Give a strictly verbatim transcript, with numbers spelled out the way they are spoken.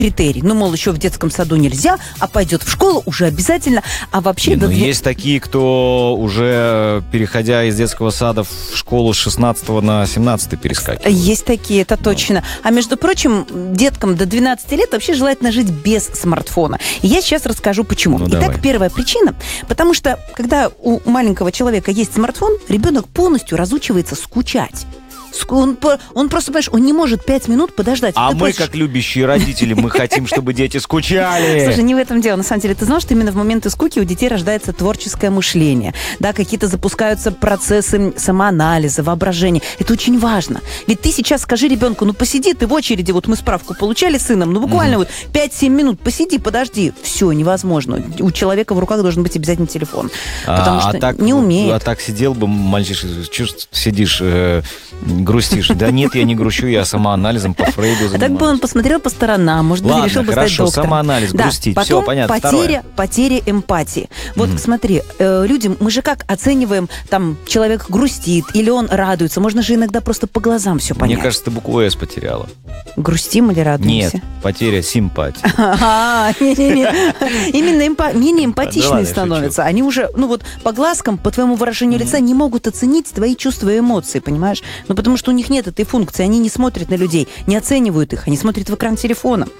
критерий. Ну, мол, еще в детском саду нельзя, а пойдет в школу уже обязательно. А вообще... Не, до ну, две- есть такие, кто уже, переходя из детского сада в школу с шестнадцатого на семнадцатый перескакивает. Есть такие, это точно. А между прочим, деткам до двенадцати лет вообще желательно жить без смартфона. И я сейчас расскажу, почему. Ну, Итак, давай. первая причина. Потому что, когда у маленького человека есть смартфон, ребенок полностью разучивается скучать. Ск- Он, по- он просто, понимаешь, он не может пять минут подождать. А Ты мы, хочешь- как любящие родители, мы хотим, чтобы дети скучали. Слушай, не в этом дело. На самом деле, ты знал, что именно в моменты скуки у детей рождается творческое мышление. Да, какие-то запускаются процессы самоанализа, воображения. Это очень важно. Ведь ты сейчас скажи ребенку, ну посиди ты в очереди, вот мы справку получали с сыном, ну буквально вот пять-семь минут, посиди, подожди. Все, невозможно. У человека в руках должен быть обязательно телефон. Потому А, что а так, не умеет. А так сидел бы мальчиш, чё ж сидишь, э, грустишь. Да нет, я не грущу, я самоанализом по Фрейду занимаюсь. А так бы он посмотрел по сторонам, может быть, Ладно, решил бы хорошо, стать доктором. самоанализ, Да, грустить, потом всё, понятно. потеря, Второе. потеря эмпатии. Вот Мгм. смотри, э, люди, мы же как оцениваем, там, человек грустит или он радуется. Можно же иногда просто по глазам все понять. Мне кажется, ты букву «С» потеряла. Грустим или радуемся? Нет, потеря симпатии. А, не-не-не. Именно эмпа- менее Да эмпатичные ладно, я становятся. Они уже, ну вот, по глазкам, по твоему выражению лица не могут оценить твои чувства и эмоции, понимаешь? Ну, потому что у них нет этой функции. Они не смотрят на людей, не оценивают их, они смотрят в экран телефона.